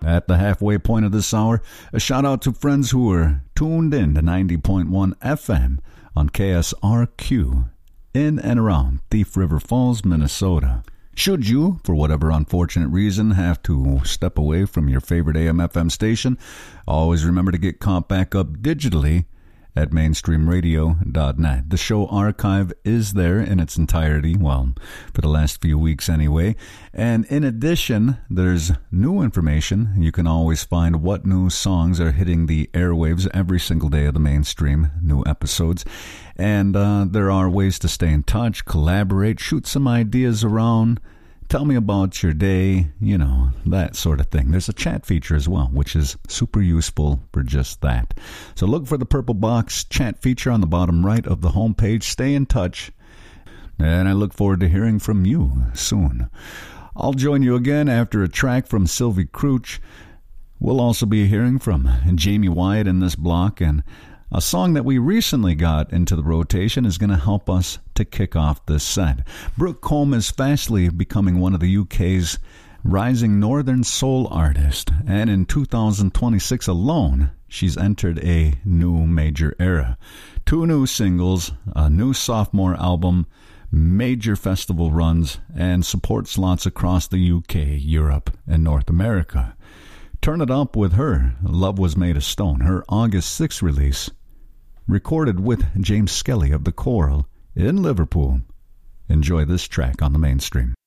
At the halfway point of this hour, a shout out to friends who are tuned in to 90.1 FM on KSRQ in and around Thief River Falls, Minnesota. Should you, for whatever unfortunate reason, have to step away from your favorite AM/FM station, always remember to get caught back up digitally at mainstreamradio.net. The show archive is there in its entirety, well, for the last few weeks anyway. And in addition, there's new information. You can always find what new songs are hitting the airwaves every single day of the Mainstream, new episodes. And there are ways to stay in touch, collaborate, shoot some ideas around. Tell me about your day, that sort of thing. There's a chat feature as well, which is super useful for just that. So look for the purple box chat feature on the bottom right of the homepage. Stay in touch, and I look forward to hearing from you soon. I'll join you again after a track from Sylvie Crouch. We'll also be hearing from Jamie Wyatt in this block, and a song that we recently got into the rotation is going to help us to kick off this set. Brooke Combe is fastly becoming one of the UK's rising northern soul artists, and in 2026 alone, she's entered a new major era. 2 new singles, a new sophomore album, major festival runs, and support slots across the UK, Europe, and North America. Turn it up with her, Love Was Made of Stone, her August 6th release, recorded with James Skelly of The Coral in Liverpool. Enjoy this track on the Mainstream.